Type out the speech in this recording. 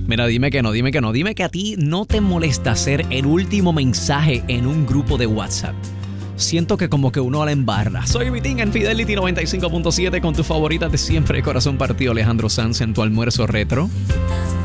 Mira, dime que no, dime que no. Dime que a ti no te molesta ser el último mensaje en un grupo de WhatsApp. Siento que como que uno la embarra. Soy Vitín en Fidelity 95.7 con tus favoritas de siempre. Corazón partido, Alejandro Sanz en tu almuerzo retro.